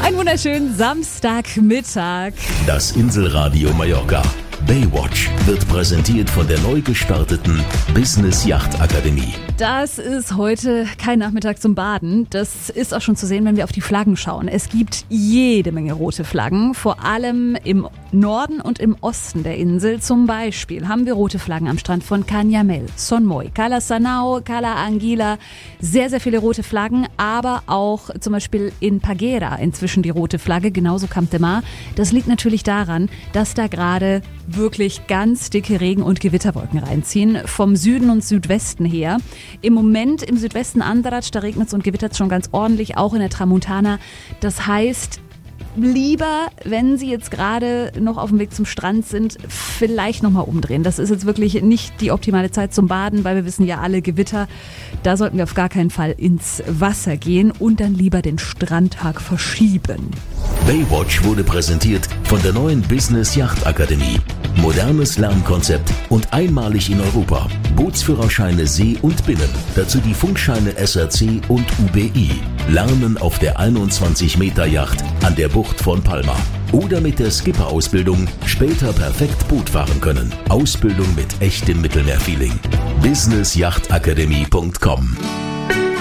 Einen wunderschönen Samstagmittag. Das Inselradio Mallorca. Baywatch wird präsentiert von der neu gestarteten Business Yacht Akademie. Das ist heute kein Nachmittag zum Baden. Das ist auch schon zu sehen, wenn wir auf die Flaggen schauen. Es gibt jede Menge rote Flaggen, vor allem im Norden und im Osten der Insel. Zum Beispiel haben wir rote Flaggen am Strand von Canyamel, Son Moy, Cala Sanao, Cala Anguila. Sehr, sehr viele rote Flaggen, aber auch zum Beispiel in Paguera inzwischen die rote Flagge, genauso Camp de Mar. Das liegt natürlich daran, dass da gerade wirklich ganz dicke Regen- und Gewitterwolken reinziehen, vom Süden und Südwesten her. Im Moment im Südwesten Andratx, da regnet es und gewittert es schon ganz ordentlich, auch in der Tramontana. Das heißt, lieber, wenn Sie jetzt gerade noch auf dem Weg zum Strand sind, vielleicht nochmal umdrehen. Das ist jetzt wirklich nicht die optimale Zeit zum Baden, weil wir wissen ja alle, Gewitter, da sollten wir auf gar keinen Fall ins Wasser gehen und dann lieber den Strandtag verschieben. Baywatch wurde präsentiert von der neuen Business Yacht Akademie. Modernes Lernkonzept und einmalig in Europa. Bootsführerscheine See und Binnen. Dazu die Funkscheine SRC und UBI. Lernen auf der 21-Meter-Yacht an der Bucht von Palma. Oder mit der Skipper-Ausbildung später perfekt Boot fahren können. Ausbildung mit echtem Mittelmeerfeeling. businessjachtakademie.com